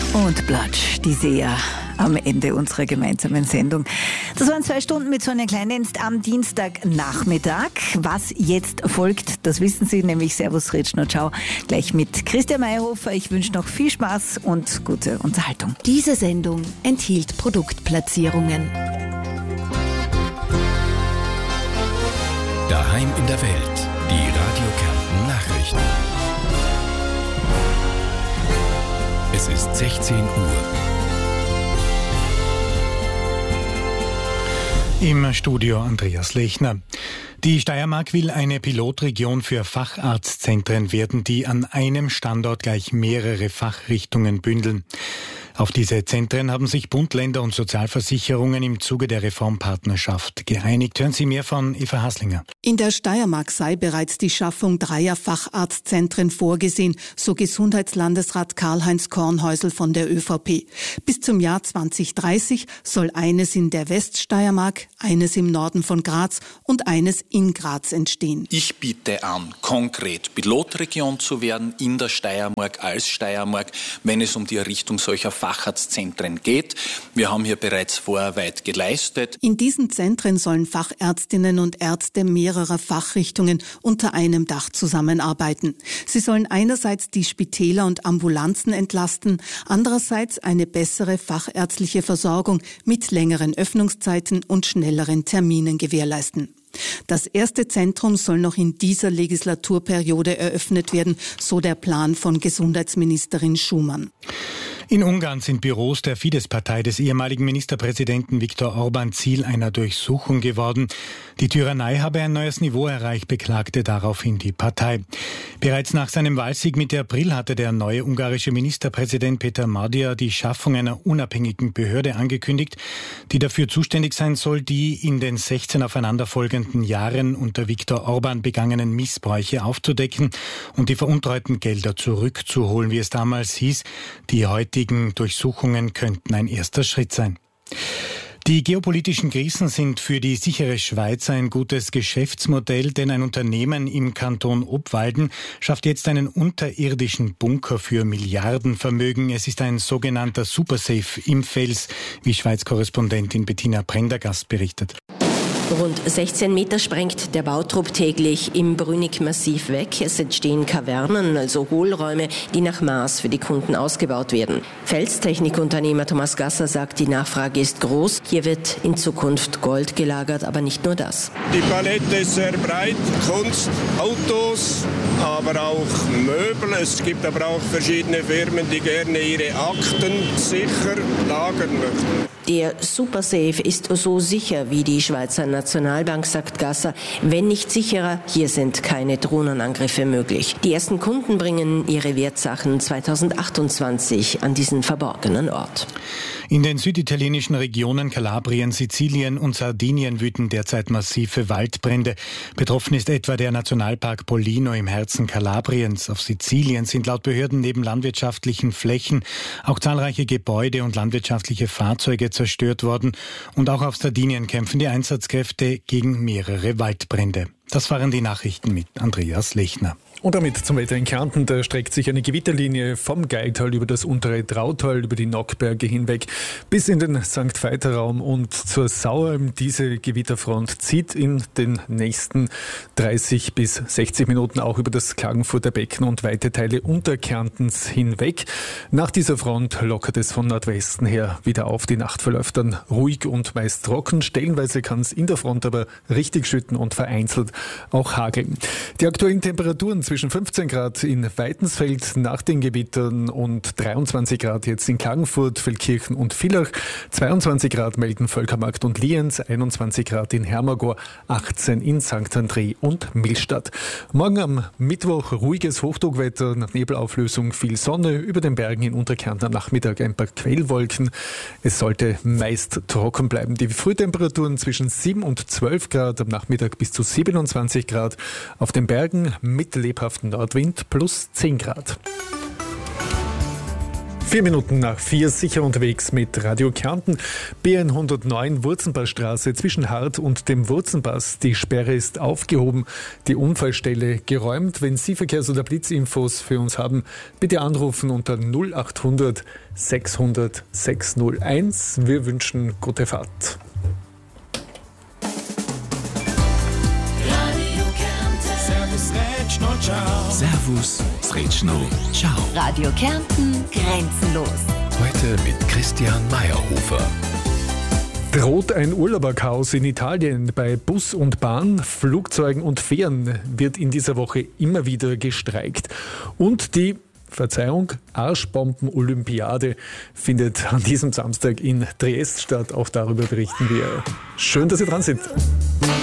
Und Platsch, die Seher am Ende unserer gemeinsamen Sendung. Das waren 2 Stunden mit Sonja Kleindienst am Dienstagnachmittag. Was jetzt folgt, das wissen Sie, nämlich Servus, Rätschen und Ciao. Gleich mit Christian Meyerhofer. Ich wünsche noch viel Spaß und gute Unterhaltung. Diese Sendung enthielt Produktplatzierungen. Daheim in der Welt. Die Radio Kärnten Nachrichten. Es ist 16 Uhr. Im Studio Andreas Lechner. Die Steiermark will eine Pilotregion für Facharztzentren werden, die an einem Standort gleich mehrere Fachrichtungen bündeln. Auf diese Zentren haben sich Bund, Länder und Sozialversicherungen im Zuge der Reformpartnerschaft geeinigt. Hören Sie mehr von Eva Haslinger. In der Steiermark sei bereits die Schaffung 3 Facharztzentren vorgesehen, so Gesundheitslandesrat Karl-Heinz Kornhäusl von der ÖVP. Bis zum Jahr 2030 soll eines in der Weststeiermark, eines im Norden von Graz und eines in Graz entstehen. Ich biete an, konkret Pilotregion zu werden in der Steiermark als Steiermark, wenn es um die Errichtung solcher Facharztzentren geht. Wir haben hier bereits Vorarbeit geleistet. In diesen Zentren sollen Fachärztinnen und Ärzte mehrerer Fachrichtungen unter einem Dach zusammenarbeiten. Sie sollen einerseits die Spitäler und Ambulanzen entlasten, andererseits eine bessere fachärztliche Versorgung mit längeren Öffnungszeiten und schnelleren Terminen gewährleisten. Das erste Zentrum soll noch in dieser Legislaturperiode eröffnet werden, so der Plan von Gesundheitsministerin Schumann. In Ungarn sind Büros der Fidesz-Partei des ehemaligen Ministerpräsidenten Viktor Orbán Ziel einer Durchsuchung geworden. Die Tyrannei habe ein neues Niveau erreicht, beklagte daraufhin die Partei. Bereits nach seinem Wahlsieg Mitte April hatte der neue ungarische Ministerpräsident Peter Magyar die Schaffung einer unabhängigen Behörde angekündigt, die dafür zuständig sein soll, die in den 16 aufeinanderfolgenden Jahren unter Viktor Orbán begangenen Missbräuche aufzudecken und die veruntreuten Gelder zurückzuholen, wie es damals hieß. Die heutigen Durchsuchungen könnten ein erster Schritt sein. Die geopolitischen Krisen sind für die sichere Schweiz ein gutes Geschäftsmodell, denn ein Unternehmen im Kanton Obwalden schafft jetzt einen unterirdischen Bunker für Milliardenvermögen. Es ist ein sogenannter Supersafe im Fels, wie Schweiz-Korrespondentin Bettina Prendergast berichtet. Rund 16 Meter sprengt der Bautrupp täglich im Brünig-Massiv weg. Es entstehen Kavernen, also Hohlräume, die nach Maß für die Kunden ausgebaut werden. Felstechnikunternehmer Thomas Gasser sagt, die Nachfrage ist groß. Hier wird in Zukunft Gold gelagert, aber nicht nur das. Die Palette ist sehr breit. Kunst, Autos, aber auch Möbel. Es gibt aber auch verschiedene Firmen, die gerne ihre Akten sicher lagern möchten. Der Supersafe ist so sicher wie die Schweizer Nationalbank, sagt Gasser. Wenn nicht sicherer, hier sind keine Drohnenangriffe möglich. Die ersten Kunden bringen ihre Wertsachen 2028 an diesen verborgenen Ort. In den süditalienischen Regionen Kalabrien, Sizilien und Sardinien wüten derzeit massive Waldbrände. Betroffen ist etwa der Nationalpark Pollino im Herzen Kalabriens. Auf Sizilien sind laut Behörden neben landwirtschaftlichen Flächen auch zahlreiche Gebäude und landwirtschaftliche Fahrzeuge zerstört worden. Und auch auf Sardinien kämpfen die Einsatzkräfte gegen mehrere Waldbrände. Das waren die Nachrichten mit Andreas Lechner. Und damit zum Wetter in Kärnten. Da streckt sich eine Gewitterlinie vom Geital über das untere Trautal, über die Nockberge hinweg bis in den St. Veit-Raum und zur Saualm. Diese Gewitterfront zieht in den nächsten 30 bis 60 Minuten auch über das Klagenfurter Becken und weite Teile Unterkärntens hinweg. Nach dieser Front lockert es von Nordwesten her wieder auf. Die Nacht verläuft dann ruhig und meist trocken. Stellenweise kann es in der Front aber richtig schütten und vereinzelt auch hageln. Die aktuellen Temperaturen zwischen 15 Grad in Weitensfeld nach den Gewittern und 23 Grad jetzt in Klagenfurt, Feldkirchen und Villach, 22 Grad melden Völkermarkt und Lienz, 21 Grad in Hermagor, 18 in St. André und Millstatt. Morgen am Mittwoch ruhiges Hochdruckwetter, nach Nebelauflösung viel Sonne, über den Bergen in Unterkärnten am Nachmittag ein paar Quellwolken. Es sollte meist trocken bleiben. Die Frühtemperaturen zwischen 7 und 12 Grad, am Nachmittag bis zu 27 Grad, auf den Bergen mit lebhaften Nordwind plus 10 Grad. 4:04, sicher unterwegs mit Radio Kärnten. B109 Wurzenpassstraße zwischen Hart und dem Wurzenpass. Die Sperre ist aufgehoben, die Unfallstelle geräumt. Wenn Sie Verkehrs- oder Blitzinfos für uns haben, bitte anrufen unter 0800 600 601. Wir wünschen gute Fahrt. Servus, Sretschno, ciao. Radio Kärnten grenzenlos. Heute mit Christian Meyerhofer. Droht ein Urlauberchaos in Italien. Bei Bus und Bahn, Flugzeugen und Fähren wird in dieser Woche immer wieder gestreikt. Und die Arschbomben-Olympiade findet an diesem Samstag in Triest statt. Auch darüber berichten wir. Schön, dass Sie dran sind.